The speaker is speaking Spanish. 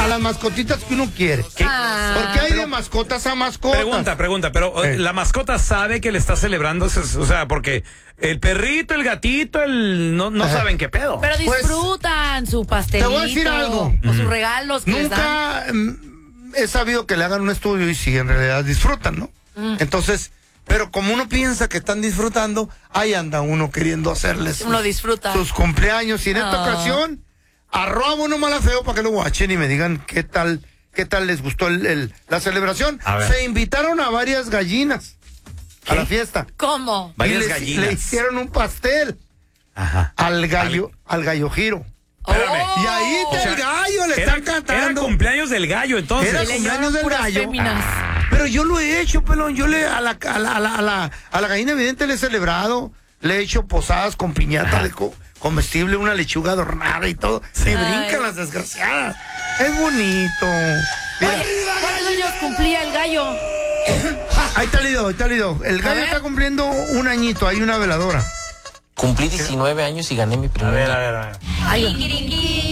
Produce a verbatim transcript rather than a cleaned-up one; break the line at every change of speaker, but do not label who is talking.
a las mascotitas que uno quiere.
Ah.
Porque hay
Pero-
de mascotas a mascotas.
Pregunta, pregunta, pero
Eh.
la mascota sabe que le está celebrando, o sea, porque el perrito, el gatito, el no, no
Ajá.
saben qué pedo.
Pero
Pues,
disfrutan su pastelito.
te voy a decir algo.
O sus regalos que les dan.
Nunca mm, he sabido que le hagan un estudio y si en realidad disfrutan, ¿no?
Mm.
Entonces, pero como uno piensa que están disfrutando, ahí anda uno queriendo hacerles sus,
Uno disfruta.
sus cumpleaños. Y en esta
Ah.
ocasión, arroba uno mala feo para que lo guachen y me digan qué tal, qué tal les gustó el, el- la celebración.
A ver.
Se invitaron a varias gallinas a la fiesta.
¿Cómo?
Y
Varias
les-
gallinas.
le hicieron un pastel
Ajá.
al gallo, al gallo giro.
Espérame.
Oh.
Y ahí está
O sea,
el gallo, le
Era,
están
era
cantando.
cumpleaños del gallo, entonces.
Era
Y le
cumpleaños
llevaron
del
puras
gallo.
féminas.
Pero yo lo he hecho, pelón. Yo le a la, a la, a la, a la, a la gallina evidente le he celebrado. Le he hecho posadas con piñata de co- comestible, una lechuga adornada y todo. Se
Ay.
brincan las desgraciadas. Es bonito. Mira,
Oye, ¿cuántos años cumplía el gallo?
ahí está el video, ahí está el video. El gallo
ver.
está cumpliendo un añito, hay una veladora.
Cumplí diecinueve años y gané mi
A
primer
ver, a ver, a ver.
Ay,